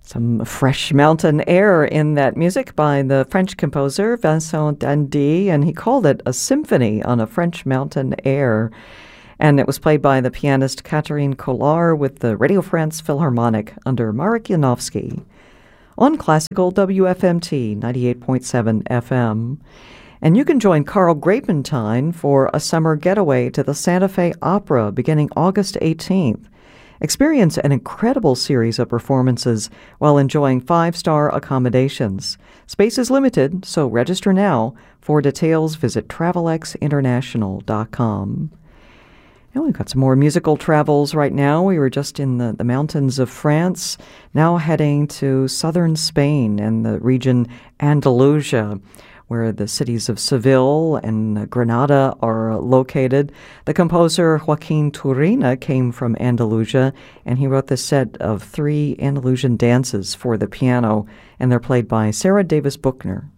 Some fresh mountain air in that music by the French composer Vincent Dandy, and he called it a symphony on a French mountain air. And it was played by the pianist Catherine Collard with the Radio France Philharmonic under Marek Janowski on Classical WFMT 98.7 FM. And you can join Carl Grapentine for a summer getaway to the Santa Fe Opera beginning August 18th. Experience an incredible series of performances while enjoying 5-star accommodations. Space is limited, so register now. For details, visit travelexinternational.com. And we've got some more musical travels right now. We were just in the mountains of France, now heading to southern Spain and the region Andalusia, where the cities of Seville and Granada are located. The composer Joaquin Turina came from Andalusia, and he wrote this set of 3 Andalusian dances for the piano, and they're played by Sarah Davis Buchner.